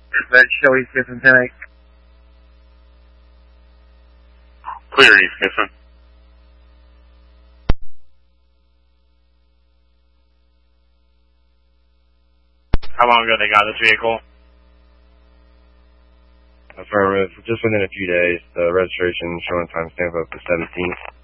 That show East Giffen tonight. Clear, East Giffen. How long ago they got this vehicle? Affirmative. Just within a few days. The registration showing timestamp of the 17th.